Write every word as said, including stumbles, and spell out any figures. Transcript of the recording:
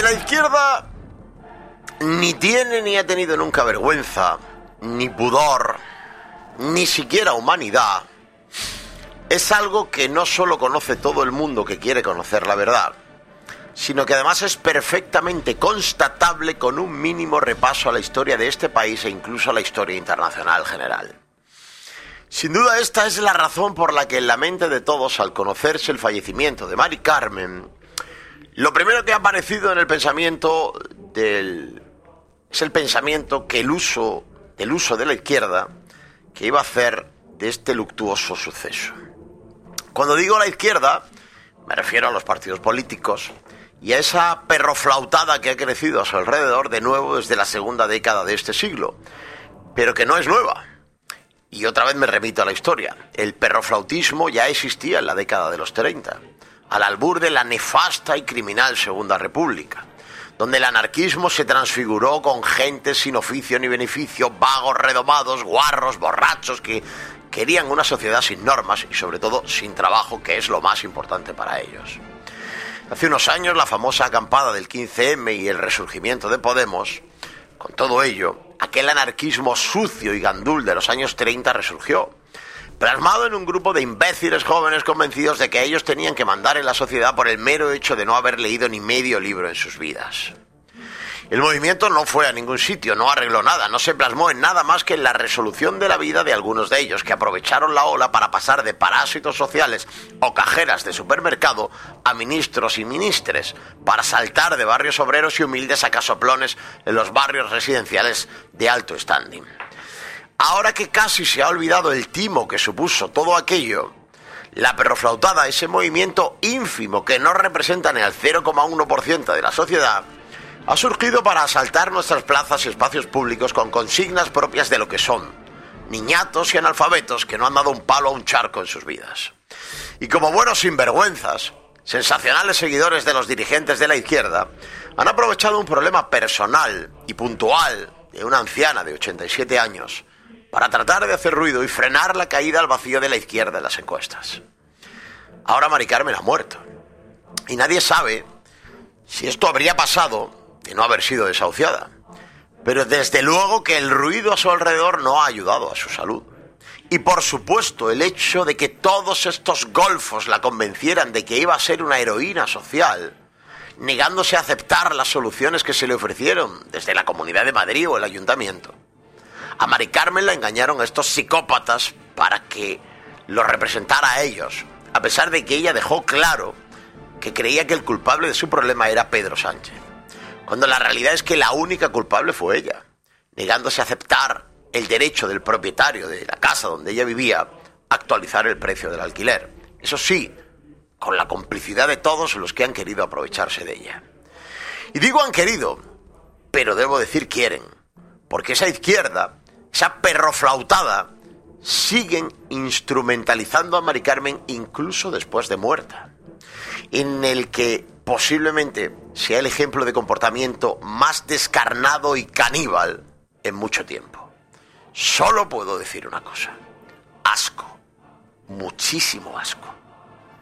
la izquierda ni tiene ni ha tenido nunca vergüenza, ni pudor, ni siquiera humanidad, es algo que no solo conoce todo el mundo que quiere conocer la verdad, sino que además es perfectamente constatable con un mínimo repaso a la historia de este país e incluso a la historia internacional general. Sin duda esta es la razón por la que en la mente de todos, al conocerse el fallecimiento de Mari Carmen, lo primero que ha aparecido en el pensamiento del, es el pensamiento que el uso, del uso de la izquierda que iba a hacer de este luctuoso suceso. Cuando digo la izquierda, me refiero a los partidos políticos y a esa perroflautada que ha crecido a su alrededor de nuevo desde la segunda década de este siglo, pero que no es nueva. Y otra vez me remito a la historia. El perroflautismo ya existía en la década de los treinta, al albur de la nefasta y criminal Segunda República, donde el anarquismo se transfiguró con gente sin oficio ni beneficio, vagos, redomados, guarros, borrachos, que querían una sociedad sin normas y sobre todo sin trabajo, que es lo más importante para ellos. Hace unos años la famosa acampada del quince eme y el resurgimiento de Podemos, con todo ello, aquel anarquismo sucio y gandul de los años treinta resurgió, plasmado en un grupo de imbéciles jóvenes convencidos de que ellos tenían que mandar en la sociedad por el mero hecho de no haber leído ni medio libro en sus vidas. El movimiento no fue a ningún sitio, no arregló nada, no se plasmó en nada más que en la resolución de la vida de algunos de ellos, que aprovecharon la ola para pasar de parásitos sociales o cajeras de supermercado a ministros y ministres, para saltar de barrios obreros y humildes a casoplones en los barrios residenciales de alto standing. Ahora que casi se ha olvidado el timo que supuso todo aquello, la perroflautada, ese movimiento ínfimo que no representa ni al cero coma uno por ciento de la sociedad, ha surgido para asaltar nuestras plazas y espacios públicos con consignas propias de lo que son niñatos y analfabetos que no han dado un palo a un charco en sus vidas. Y como buenos sinvergüenzas, sensacionales seguidores de los dirigentes de la izquierda, han aprovechado un problema personal y puntual de una anciana de ochenta y siete años para tratar de hacer ruido y frenar la caída al vacío de la izquierda en las encuestas. Ahora Mari Carmen ha muerto y nadie sabe si esto habría pasado de no haber sido desahuciada. Pero desde luego que el ruido a su alrededor no ha ayudado a su salud. Y por supuesto el hecho de que todos estos golfos la convencieran de que iba a ser una heroína social, negándose a aceptar las soluciones que se le ofrecieron desde la Comunidad de Madrid o el Ayuntamiento. A Mari Carmen la engañaron a estos psicópatas para que los representara a ellos, a pesar de que ella dejó claro que creía que el culpable de su problema era Pedro Sánchez, cuando la realidad es que la única culpable fue ella, negándose a aceptar el derecho del propietario de la casa donde ella vivía a actualizar el precio del alquiler. Eso sí, con la complicidad de todos los que han querido aprovecharse de ella. Y digo han querido, pero debo decir quieren, porque esa izquierda, esa perroflautada, siguen instrumentalizando a Mari Carmen incluso después de muerta, en el que posiblemente sea el ejemplo de comportamiento más descarnado y caníbal en mucho tiempo. Solo puedo decir una cosa: asco, muchísimo asco.